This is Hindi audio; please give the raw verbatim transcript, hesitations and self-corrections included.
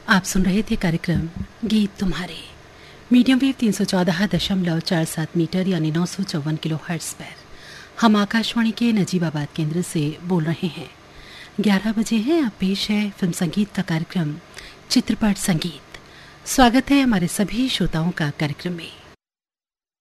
आप सुन रहे थे कार्यक्रम गीत तुम्हारे मीडियम वेव तीन सौ चौदह दशमलव चार सात मीटर यानी नौ सौ चौवन किलो हर्ट्ज पर। हम आकाशवाणी के नजीबाबाद केंद्र से बोल रहे हैं। ग्यारह बजे हैं, अब पेश है फिल्म संगीत का कार्यक्रम चित्रपट संगीत। स्वागत है हमारे सभी श्रोताओं का कार्यक्रम में।